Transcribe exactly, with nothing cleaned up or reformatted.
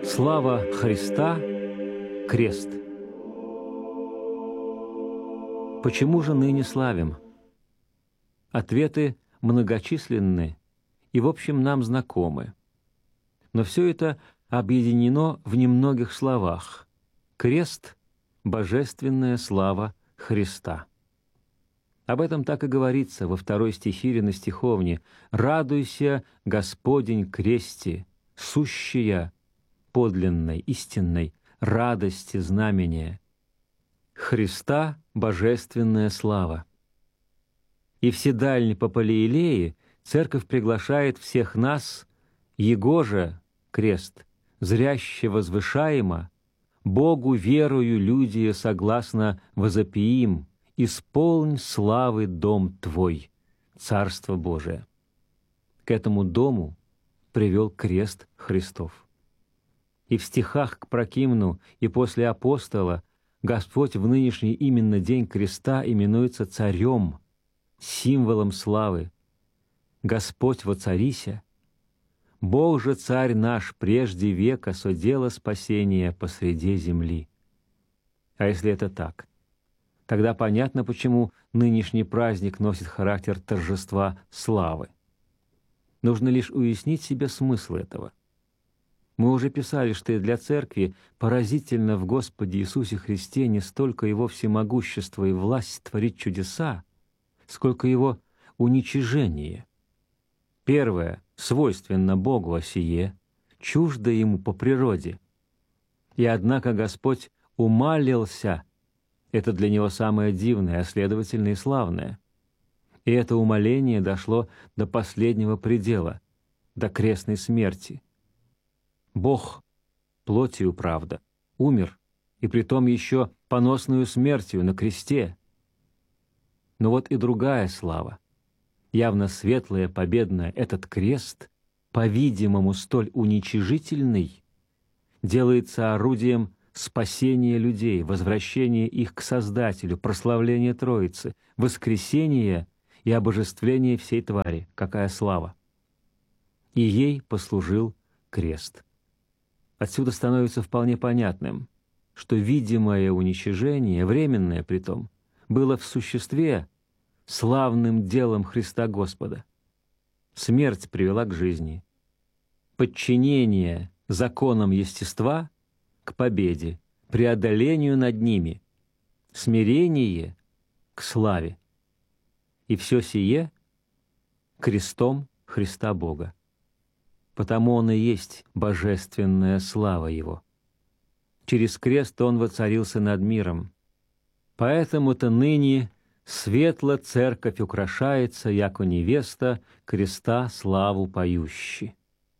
Слава Христа, крест. Почему же ныне славим? Ответы многочисленны и, в общем, нам знакомы. Но все это объединено в немногих словах. Крест — божественная слава Христа. Об этом так и говорится во второй стихире на стиховне: «Радуйся, Господень кресте, сущая подлинной, истинной радости знамения». Христа божественная слава. И вседальне по Палеелее Церковь приглашает всех нас, Его же крест, зряще возвышаемо, Богу верою люди согласно возопиим: «Исполнь славы дом Твой, Царство Божие». К этому дому привел крест Христов. И в стихах к Прокимну, и после апостола Господь в нынешний именно день креста именуется царем, символом славы. Господь воцарися, Бог же царь наш прежде века содело спасения посреди земли. А если это так, тогда понятно, почему нынешний праздник носит характер торжества славы. Нужно лишь уяснить себе смысл этого. Мы уже писали, что и для Церкви поразительно в Господе Иисусе Христе не столько Его всемогущество и власть творить чудеса, сколько Его уничижение. Первое свойственно Богу, а сие чуждо Ему по природе. И однако Господь умалился. Это для Него самое дивное, а следовательно и славное. И это умоление дошло до последнего предела, до крестной смерти. Бог, плотью правда, умер, и притом еще поносную смертью на кресте. Но вот и другая слава, явно светлая, победная, этот крест, по-видимому столь уничижительный, делается орудием спасения людей, возвращения их к Создателю, прославления Троицы, воскресения и обожествления всей твари. Какая слава! И ей послужил крест. Отсюда становится вполне понятным, что видимое уничижение, временное притом, было в существе славным делом Христа Господа. Смерть привела к жизни, подчинение законам естества к победе, преодолению над ними, смирение к славе. И все сие крестом Христа Бога. Потому Он и есть божественная слава Его. Через крест Он воцарился над миром. Поэтому-то ныне светло церковь украшается, яко невеста, креста славу поющий.